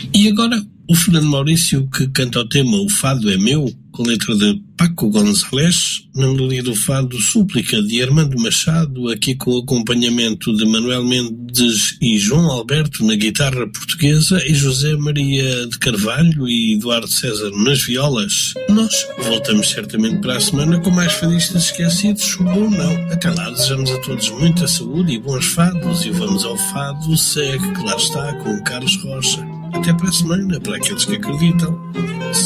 E agora o Fernando Maurício, que canta o tema O Fado é Meu, com letra de Paco Gonzalez, na melodia do fado Súplica de Armando Machado, aqui com o acompanhamento de Manuel Mendes e João Alberto na guitarra portuguesa e José Maria de Carvalho e Eduardo César nas violas. Nós voltamos certamente para a semana com mais fadistas esquecidos, ou não. Até lá, desejamos a todos muita saúde e bons fados, e vamos ao fado segue, que lá está, com Carlos Rocha. Até para a semana, para aqueles que acreditam.